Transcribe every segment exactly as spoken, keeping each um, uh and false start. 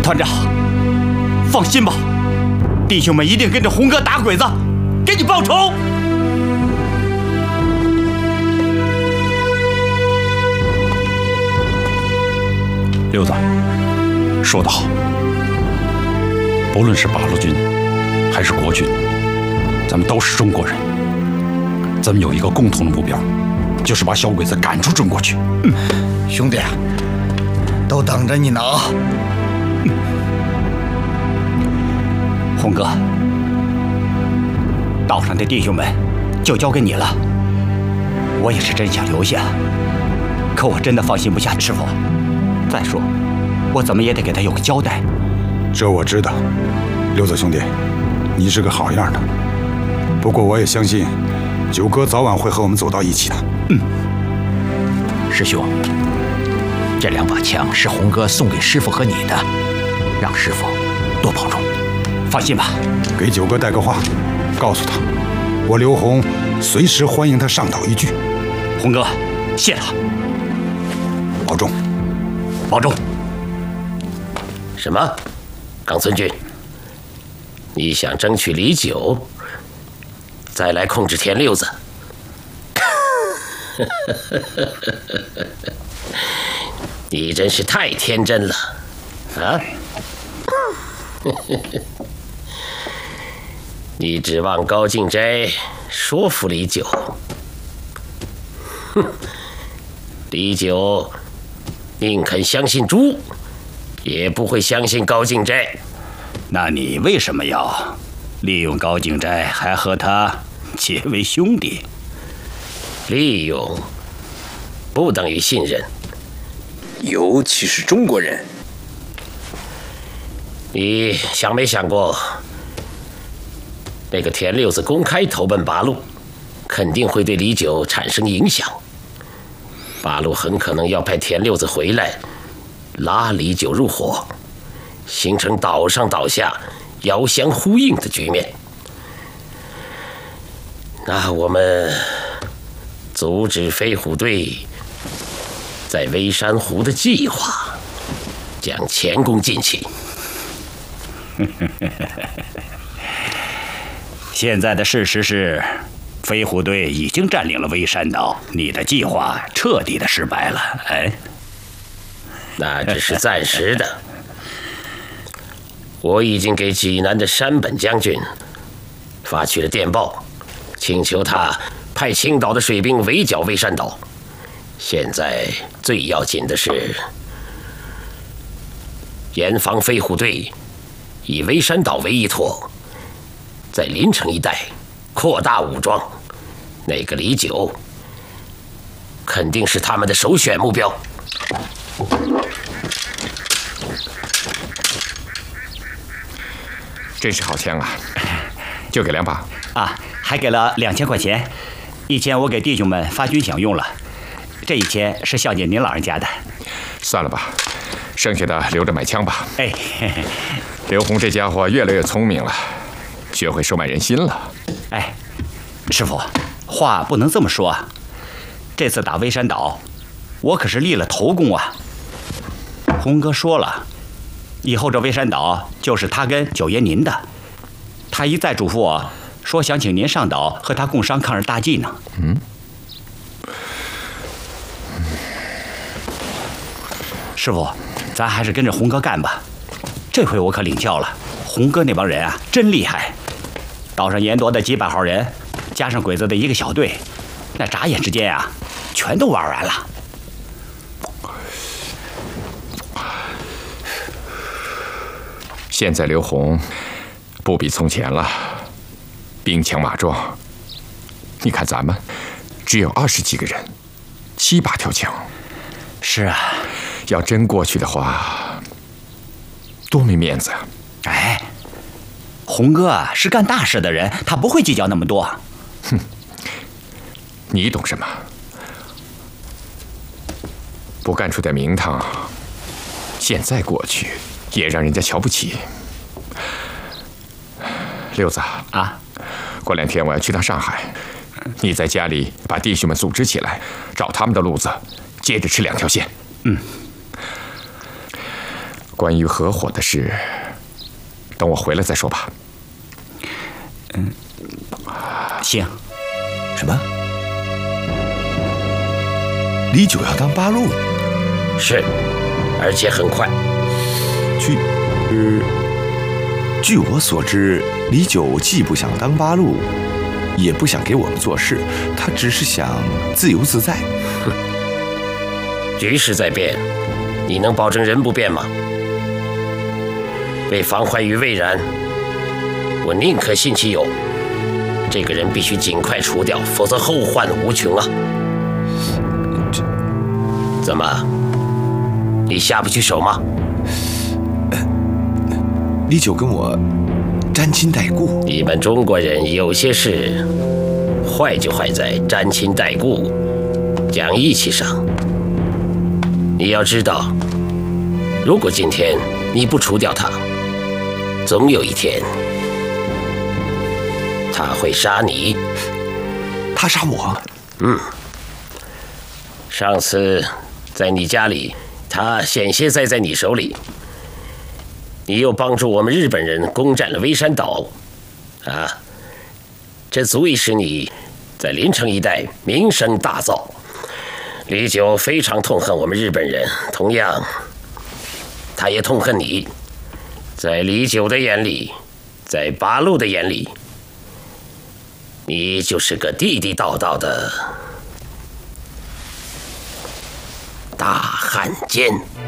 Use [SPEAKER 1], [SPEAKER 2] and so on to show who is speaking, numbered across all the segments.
[SPEAKER 1] 团长，放心吧，弟兄们一定跟着红哥打鬼子，给你报仇。
[SPEAKER 2] 六子说得好，不论是八路军还是国军，咱们都是中国人，咱们有一个共同的目标，就是把小鬼子赶出中国去。
[SPEAKER 3] 嗯，兄弟，都等着你呢啊！
[SPEAKER 1] 嗯、红哥，岛上的弟兄们就交给你了。我也是真想留下，可我真的放心不下师傅。再说，我怎么也得给他有个交代。
[SPEAKER 4] 这我知道，六子兄弟，你是个好样的。不过我也相信，九哥早晚会和我们走到一起的。
[SPEAKER 5] 嗯，师兄，这两把枪是红哥送给师傅和你的，让师傅多保重。
[SPEAKER 1] 放心吧，
[SPEAKER 4] 给九哥带个话，告诉他，我刘洪随时欢迎他上岛一聚。
[SPEAKER 1] 洪哥，谢了，
[SPEAKER 4] 保重，
[SPEAKER 1] 保重。
[SPEAKER 6] 什么？冈村君，你想争取李九，再来控制田六子？你真是太天真了，啊！你指望高敬斋说服李九？哼，李九宁肯相信猪，也不会相信高敬斋。
[SPEAKER 1] 那你为什么要利用高敬斋，还和他结为兄弟？
[SPEAKER 6] 利用不等于信任，
[SPEAKER 7] 尤其是中国人。
[SPEAKER 6] 你想没想过，那个田六子公开投奔八路，肯定会对李九产生影响。八路很可能要派田六子回来，拉李九入伙，形成岛上岛下遥相呼应的局面。那我们阻止飞虎队在微山湖的计划，将前功尽弃。
[SPEAKER 1] 现在的事实是，飞虎队已经占领了微山岛，你的计划彻底的失败了。哎，
[SPEAKER 6] 那只是暂时的。我已经给济南的山本将军发去了电报，请求他派青岛的水兵围剿微山岛。现在最要紧的是严防飞虎队以微山岛为依托，在临城一带扩大武装。那个李九肯定是他们的首选目标。
[SPEAKER 8] 真是好枪啊！就给两把
[SPEAKER 1] 啊，还给了两千块钱，一千我给弟兄们发军饷用了，这一千是孝敬您老人家的。
[SPEAKER 8] 算了吧，剩下的留着买枪吧。
[SPEAKER 1] 哎，嘿嘿，
[SPEAKER 8] 刘洪这家伙越来越聪明了，学会收买人心了。
[SPEAKER 1] 哎，师傅，话不能这么说啊！这次打微山岛，我可是立了头功啊。洪哥说了，以后这微山岛就是他跟九爷您的。他一再嘱咐我说，想请您上岛和他共商抗日大计呢。
[SPEAKER 8] 嗯。
[SPEAKER 1] 师傅，咱还是跟着洪哥干吧。这回我可领教了，洪哥那帮人啊，真厉害。岛上严夺的几百号人，加上鬼子的一个小队，那眨眼之间啊，全都玩完了。
[SPEAKER 8] 现在刘洪不比从前了，兵强马壮。你看咱们只有二十几个人，七八条枪。
[SPEAKER 1] 是啊，
[SPEAKER 8] 要真过去的话，多没面子啊！
[SPEAKER 1] 哎，洪哥啊是干大事的人，他不会计较那么多。
[SPEAKER 8] 哼，你懂什么？不干出点名堂，现在过去也让人家瞧不起。六子
[SPEAKER 1] 啊，
[SPEAKER 8] 过两天我要去趟上海，你在家里把弟兄们组织起来，照他们的路子，接着吃两条线。
[SPEAKER 1] 嗯。
[SPEAKER 8] 关于合伙的事，等我回来再说吧。
[SPEAKER 1] 嗯，行。
[SPEAKER 9] 什么？李九要当八路？
[SPEAKER 6] 是，而且很快。
[SPEAKER 9] 据，呃，据我所知，李九既不想当八路，也不想给我们做事，他只是想自由自在。
[SPEAKER 6] 哼，局势在变，你能保证人不变吗？为防患于未然，我宁可信其有。这个人必须尽快除掉，否则后患无穷啊！怎么，你下不去手吗？
[SPEAKER 9] 李九跟我沾亲带故。
[SPEAKER 6] 你们中国人有些事坏就坏在沾亲带故、讲义气上。你要知道，如果今天你不除掉他，总有一天他会杀你。
[SPEAKER 9] 他杀我？
[SPEAKER 6] 嗯。上次在你家里，他险些栽在你手里。你又帮助我们日本人攻占了微山岛，啊，这足以使你在临城一带名声大噪。李九非常痛恨我们日本人，同样，他也痛恨你。在李九的眼里，在八路的眼里，你就是个地地道道的大汉奸。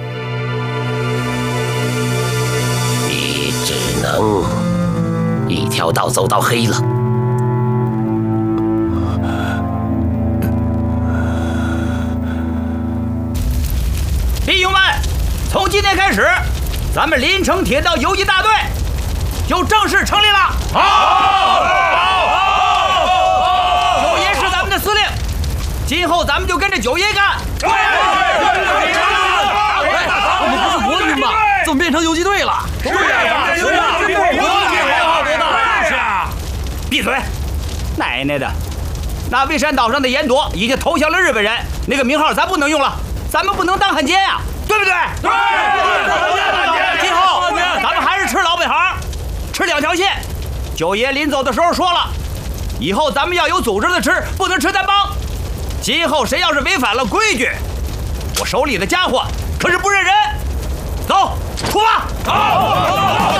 [SPEAKER 6] 你只能一条道走到黑了。
[SPEAKER 10] 弟兄们，从今天开始，咱们临城铁道游击大队就正式成立了。好，好，九爷是咱们的司令，今后咱们就跟着九爷干。对，
[SPEAKER 11] 我们不是国军吗？怎么变成游击队了？
[SPEAKER 10] 是呀，是呀，国军好多大是啊！闭嘴！奶奶的，那蔚山岛上的严铎已经投降了日本人，那个名号咱不能用了。咱们不能当汉奸呀，对不对？对。今后咱们还是吃老本行，吃两条线。九爷临走的时候说了，以后咱们要有组织的吃，不能吃单帮。今后谁要是违反了规矩，我手里的家伙可是不认人。走，出发！好。